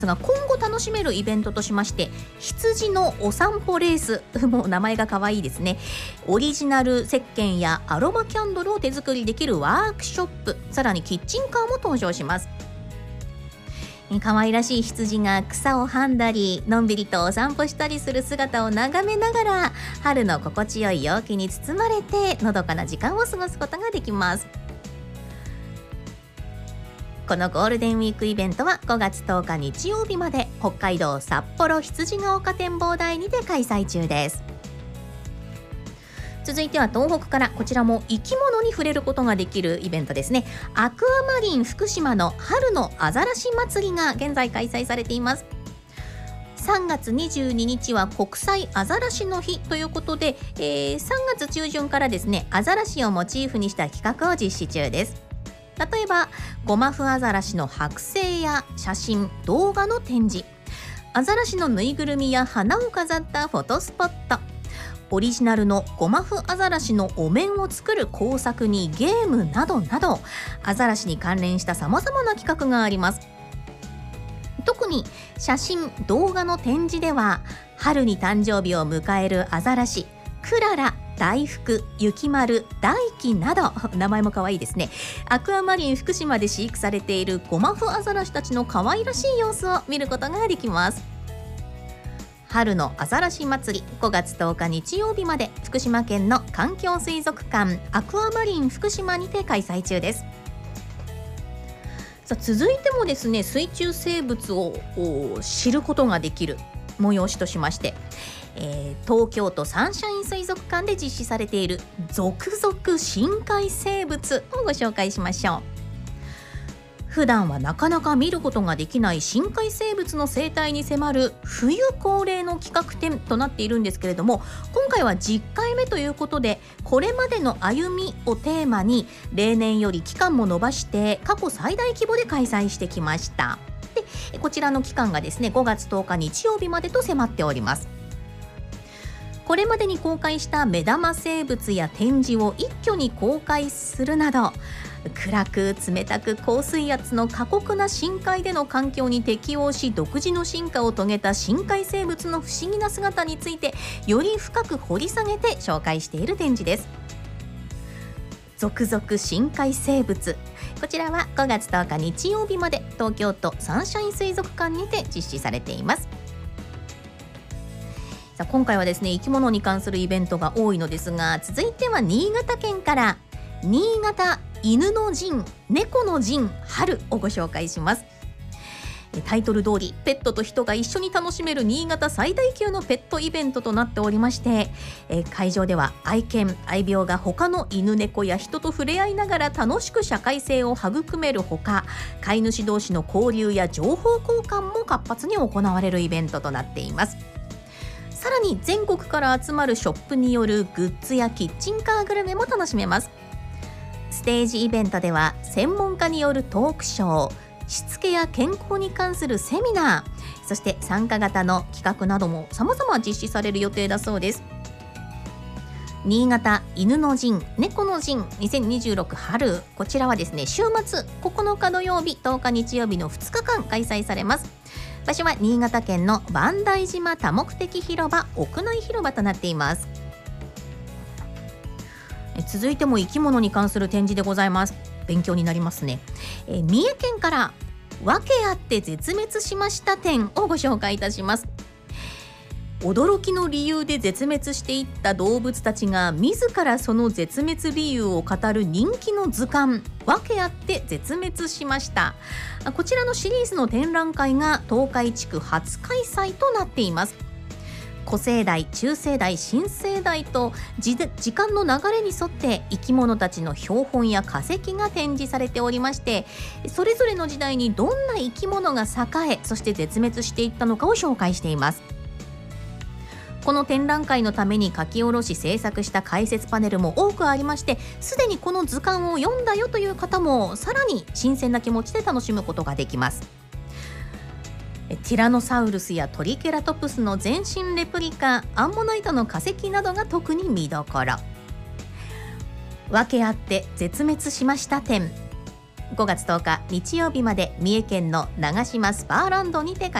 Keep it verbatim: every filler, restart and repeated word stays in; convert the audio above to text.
が今後楽しめるイベントとしまして、羊のお散歩レースもう名前が可愛いですね。オリジナル石鹸やアロマキャンドルを手作りできるワークショップ、さらにキッチンカーも登場します。可愛らしい羊が草をはんだり、のんびりとお散歩したりする姿を眺めながら、春の心地よい陽気に包まれてのどかな時間を過ごすことができます。このゴールデンウィークイベントはごがつとおか日曜日まで、北海道札幌羊ヶ丘展望台にて開催中です。続いては東北から、こちらも生き物に触れることができるイベントですね。アクアマリン福島の春のアザラシ祭りが現在開催されています。さんがつにじゅうににちは国際アザラシの日ということで、えー、さんがつちゅうじゅんからですね、アザラシをモチーフにした企画を実施中です。例えばゴマフアザラシの剥製や写真、動画の展示、アザラシのぬいぐるみや花を飾ったフォトスポット、オリジナルのゴマフアザラシのお面を作る工作にゲームなどなど、アザラシに関連したさまざまな企画があります。特に写真、動画の展示では、春に誕生日を迎えるアザラシ、クララ、大福、雪丸、大輝など、名前も可愛いですね。アクアマリン福島で飼育されているゴマフアザラシたちの可愛らしい様子を見ることができます。春のアザラシ祭り、ごがつとおか日曜日まで、福島県の環境水族館アクアマリン福島にて開催中です。さあ、続いてもですね、水中生物を知ることができる催しとしまして、えー、東京都サンシャイン水族館で実施されている続々深海生物をご紹介しましょう。普段はなかなか見ることができない深海生物の生態に迫る冬恒例の企画展となっているんですけれども、今回はじゅっかいめということで、これまでの歩みをテーマに例年より期間も延ばして過去最大規模で開催してきました。で、こちらの期間がですね、ごがつとおか日曜日までと迫っております。これまでに公開した目玉生物や展示を一挙に公開するなど、暗く冷たく高水圧の過酷な深海での環境に適応し、独自の進化を遂げた深海生物の不思議な姿について、より深く掘り下げて紹介している展示です。続々深海生物、こちらはごがつとおか日曜日まで、東京都サンシャイン水族館にて実施されています。さあ、今回はですね、生き物に関するイベントが多いのですが、続いては新潟県から、新潟犬の陣、猫の陣春をご紹介します。タイトル通り、ペットと人が一緒に楽しめる新潟最大級のペットイベントとなっておりまして、会場では愛犬、愛病が他の犬猫や人と触れ合いながら楽しく社会性を育めるほか、飼い主同士の交流や情報交換も活発に行われるイベントとなっています。さらに全国から集まるショップによるグッズやキッチンカーグルメも楽しめます。ステージイベントでは専門家によるトークショー、しつけや健康に関するセミナー、そして参加型の企画なども様々実施される予定だそうです。新潟犬の陣、猫の陣にせんにじゅうろく春、こちらはですね、週末ここのか土曜日、とおか日曜日のふつかかん開催されます。場所は新潟県の磐梯島多目的広場屋内広場となっています。続いても生き物に関する展示でございます。勉強になりますね。えー、三重県から訳あって絶滅しました展をご紹介いたします。驚きの理由で絶滅していった動物たちが自らその絶滅理由を語る人気の図鑑、訳あって絶滅しました。こちらのシリーズの展覧会が東海地区初開催となっています。古生代、中生代、新生代と時間の流れに沿って生き物たちの標本や化石が展示されておりまして、それぞれの時代にどんな生き物が栄え、そして絶滅していったのかを紹介しています。この展覧会のために書き下ろし制作した解説パネルも多くありまして、すでにこの図鑑を読んだよという方もさらに新鮮な気持ちで楽しむことができます。ティラノサウルスやトリケラトプスの全身レプリカ、アンモナイトの化石などが特に見どころ。訳あって絶滅しました展、 ごがつとおか日曜日まで三重県の長島スパーランドにて開催